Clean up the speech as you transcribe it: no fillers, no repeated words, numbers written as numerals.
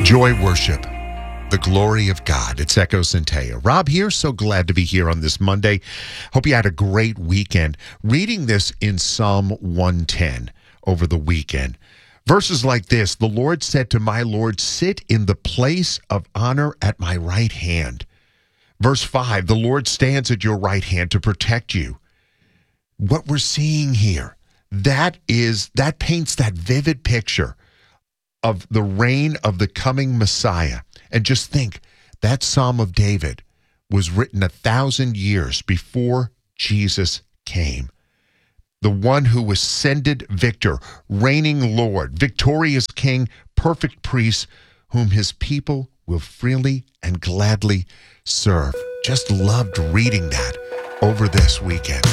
Joy worship, the glory of God. It's Echo Centea. Rob here, so glad to be here on this Monday. Hope you had a great weekend. Reading this in Psalm 110 over the weekend. Verses like this, the Lord said to my Lord, sit in the place of honor at my right hand. Verse 5, the Lord stands at your right hand to protect you. What we're seeing here, that paints that vivid picture of the reign of the coming Messiah. And just think, that Psalm of David was written 1,000 years before Jesus came. The one who ascended victor, reigning Lord, victorious King, perfect priest, whom his people will freely and gladly serve. Just loved reading that over this weekend.